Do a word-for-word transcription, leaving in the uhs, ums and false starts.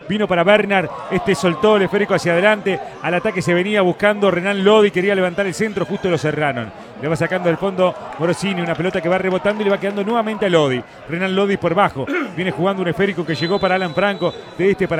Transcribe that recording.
vino para Bernard, este soltó el esférico hacia adelante, al ataque se venía buscando Renan Lodi, quería levantar el centro, justo lo cerraron. Le va sacando del fondo Morosini, una pelota que va rebotando y le va quedando nuevamente a Lodi. Renan Lodi por bajo, viene jugando un esférico que llegó para Alan Franco, de este para